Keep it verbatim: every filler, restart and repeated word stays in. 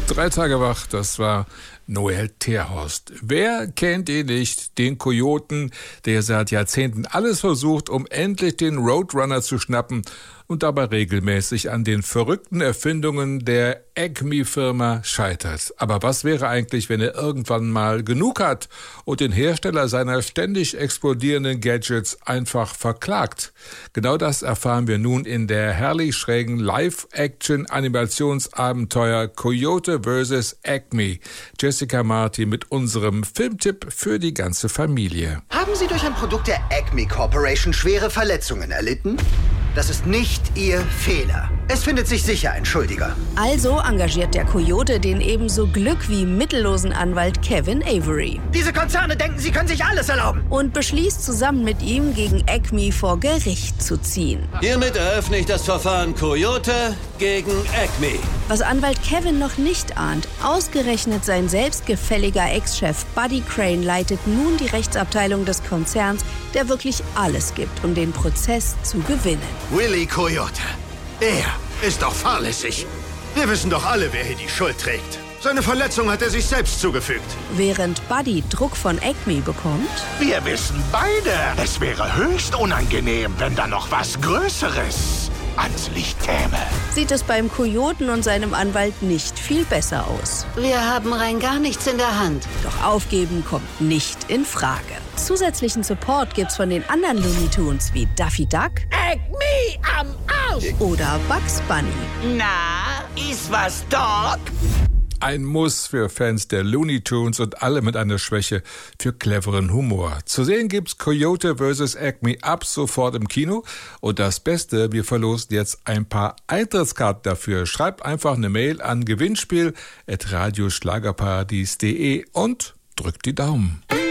Drei Tage wach, das war Noel Terhorst. Wer kennt ihn nicht, den Kojoten, der seit Jahrzehnten alles versucht, um endlich den Roadrunner zu schnappen und dabei regelmäßig an den verrückten Erfindungen der Acme-Firma scheitert. Aber was wäre eigentlich, wenn er irgendwann mal genug hat und den Hersteller seiner ständig explodierenden Gadgets einfach verklagt? Genau das erfahren wir nun in der herrlich schrägen Live-Action-Animationsabenteuer Coyote versus. Acme. Jessica Marti mit unserem Filmtipp für die ganze Familie. Haben Sie durch ein Produkt der Acme Corporation schwere Verletzungen erlitten? Das ist nicht Ihr Fehler. Es findet sich sicher ein Schuldiger. Also engagiert der Coyote den ebenso glück- wie mittellosen Anwalt Kevin Avery. Diese Konzerne denken, sie können sich alles erlauben. Und beschließt zusammen mit ihm, gegen Acme vor Gericht zu ziehen. Hiermit eröffne ich das Verfahren Coyote gegen Acme. Was Anwalt Kevin noch nicht ahnt, ausgerechnet sein selbstgefälliger Ex-Chef Buddy Crane leitet nun die Rechtsabteilung des Konzerns, der wirklich alles gibt, um den Prozess zu gewinnen. Willie Coyote. Er ist doch fahrlässig. Wir wissen doch alle, wer hier die Schuld trägt. Seine Verletzung hat er sich selbst zugefügt. Während Buddy Druck von Acme bekommt... Wir wissen beide, es wäre höchst unangenehm, wenn da noch was Größeres ans Licht käme. Sieht es beim Kojoten und seinem Anwalt nicht viel besser aus. Wir haben rein gar nichts in der Hand. Doch aufgeben kommt nicht in Frage. Zusätzlichen Support gibt's von den anderen Looney Tunes wie Daffy Duck, Acme am Arsch oder Bugs Bunny. Na, ist was dort? Ein Muss für Fans der Looney Tunes und alle mit einer Schwäche für cleveren Humor. Zu sehen gibt's Coyote versus. Acme ab sofort im Kino. Und das Beste, wir verlosen jetzt ein paar Eintrittskarten dafür. Schreibt einfach eine Mail an gewinnspiel at radioschlagerparadies punkt de und drückt die Daumen.